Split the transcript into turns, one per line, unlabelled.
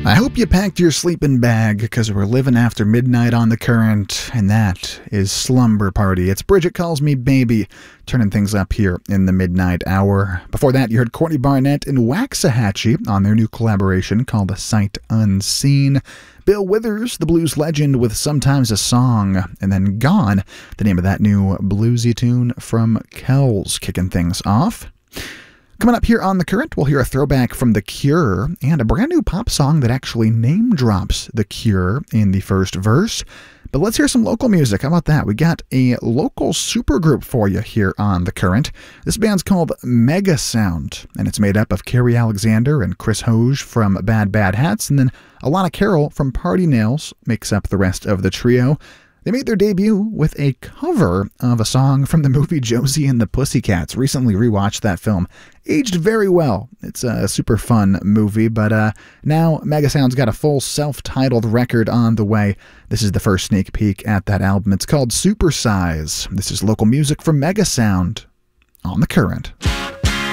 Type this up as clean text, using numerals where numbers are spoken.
I hope you packed your sleeping bag because we're living after midnight on the Current, and that is Slumber Party. It's Bridget Calls Me Baby, turning things up here in the midnight hour. Before that, you heard Courtney Barnett and Waxahachie on their new collaboration called Sight Unseen. Bill Withers, the blues legend, with Sometimes a Song, and then Gone, the name of that new bluesy tune from Kells, kicking things off. Coming up here on The Current, we'll hear a throwback from The Cure and a brand new pop song that actually name drops The Cure in the first verse. But let's hear some local music. How about that? We got a local supergroup for you here on The Current. This band's called Mega Sound, and it's made up of Carrie Alexander and Chris Hoge from Bad Bad Hats, and then Alana Carroll from Party Nails makes up the rest of the trio. They made their debut with a cover of a song from the movie Josie and the Pussycats. Recently rewatched that film. Aged very well. It's a super fun movie, but now Mega Sound's got a full self-titled record on the way. This is the first sneak peek at that album. It's called Supersize. This is local music from Mega Sound on The Current.